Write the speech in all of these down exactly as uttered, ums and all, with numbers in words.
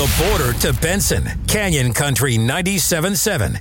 the border to Benson, Canyon Country ninety-seven point seven.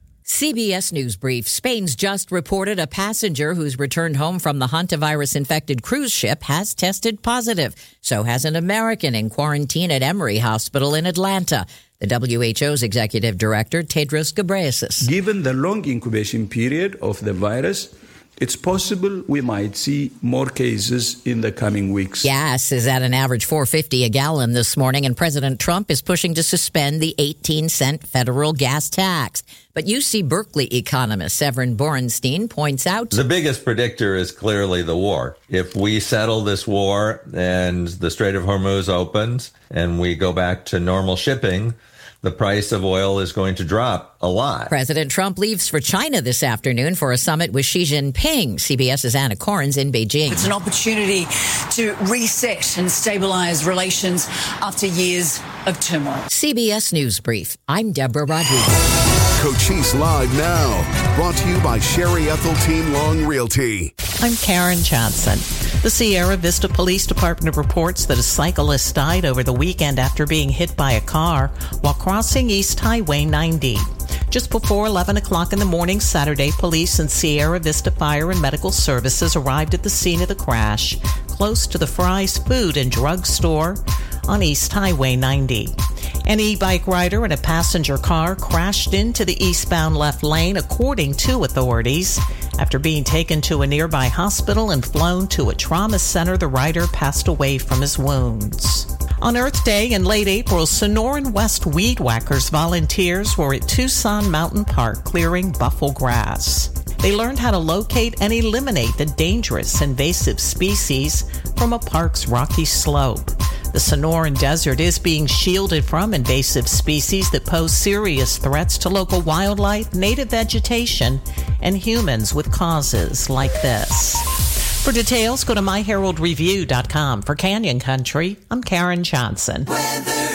C B S News Brief. Spain's just reported a passenger who's returned home from the hantavirus-infected cruise ship has tested positive. So has an American in quarantine at Emory Hospital in Atlanta. The W H O's executive director, Tedros Ghebreyesus. Given the long incubation period of the virus, it's possible we might see more cases in the coming weeks. Gas is at an average four dollars and fifty cents a gallon this morning, and President Trump is pushing to suspend the eighteen cent federal gas tax. But U C Berkeley economist Severin Borenstein points out the biggest predictor is clearly the war. If we settle this war and the Strait of Hormuz opens and we go back to normal shipping, the price of oil is going to drop a lot. President Trump leaves for China this afternoon for a summit with Xi Jinping. CBS's Anna Corrins in Beijing. It's an opportunity to reset and stabilize relations after years of turmoil. C B S News Brief. I'm Deborah Rodriguez. Cochise Live now, brought to you by Sherry Ethelteen Long Realty. I'm Karen Johnson. The Sierra Vista Police Department reports that a cyclist died over the weekend after being hit by a car while crossing East Highway ninety. Just before eleven o'clock in the morning Saturday, police and Sierra Vista Fire and Medical Services arrived at the scene of the crash, close to the Fry's Food and Drug Store on East Highway ninety. An e-bike rider in a passenger car crashed into the eastbound left lane, according to authorities. After being taken to a nearby hospital and flown to a trauma center, the rider passed away from his wounds. On Earth Day in late April, Sonoran West Weed Whackers volunteers were at Tucson Mountain Park clearing buffalo grass. They learned how to locate and eliminate the dangerous invasive species from a park's rocky slope. The Sonoran Desert is being shielded from invasive species that pose serious threats to local wildlife, native vegetation, and humans with causes like this. For details, go to my herald review dot com. For Canyon Country, I'm Karen Johnson. Weather.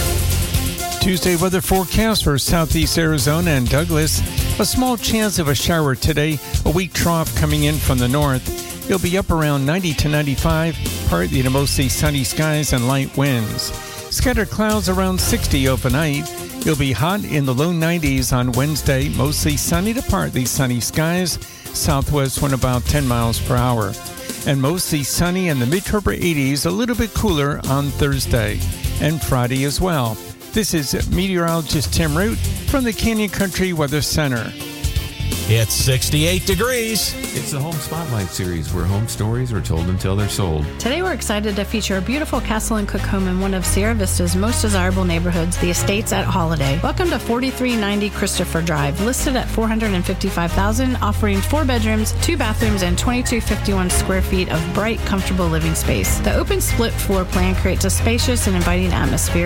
Tuesday weather forecast for southeast Arizona and Douglas. A small chance of a shower today, a weak trough coming in from the north. It'll be up around ninety to ninety-five, partly to mostly sunny skies and light winds. Scattered clouds around sixty overnight. It'll be hot in the low nineties on Wednesday, mostly sunny to partly sunny skies. Southwest wind about ten miles per hour. And mostly sunny in the mid to upper eighties, a little bit cooler on Thursday and Friday as well. This is meteorologist Tim Root from the Canyon Country Weather Center. It's sixty-eight degrees. It's the Home Spotlight series where home stories are told until they're sold. Today we're excited to feature a beautiful Castle and Cook home in one of Sierra Vista's most desirable neighborhoods, the Estates at Holiday. Welcome to forty-three ninety Christopher Drive, listed at four hundred fifty-five thousand dollars, offering four bedrooms, two bathrooms, and twenty-two fifty-one square feet of bright, comfortable living space. The open split floor plan creates a spacious and inviting atmosphere.